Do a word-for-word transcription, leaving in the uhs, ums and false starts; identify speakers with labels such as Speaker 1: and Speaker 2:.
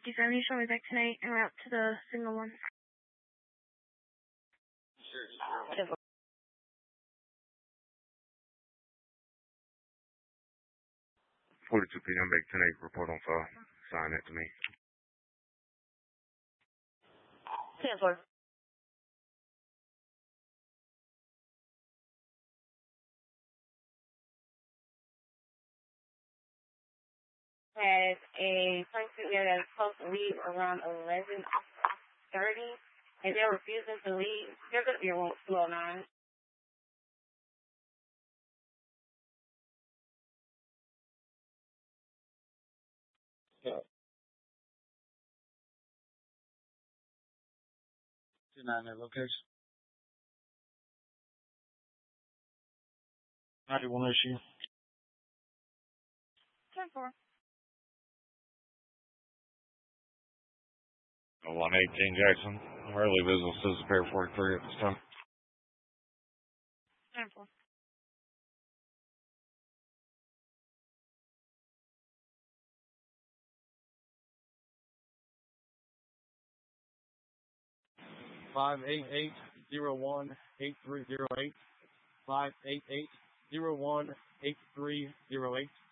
Speaker 1: fifty-seven, you show me back tonight and route to the signal one.
Speaker 2: Sure, sure.
Speaker 3: forty-two P M back tonight, report on file. Sign that to me.
Speaker 1: ten four. Has a person there that is supposed to leave around eleven thirty, and they're refusing to leave. They're going to be a slow nine.
Speaker 2: Yeah. Two nine at location. ninety-one issue.
Speaker 1: ten four.
Speaker 3: one eighteen Jackson. Early business is Pier forty-three at this time.
Speaker 1: ten four.
Speaker 2: Five eight eight zero one eight three zero eight. Five eight eight zero one eight three zero eight.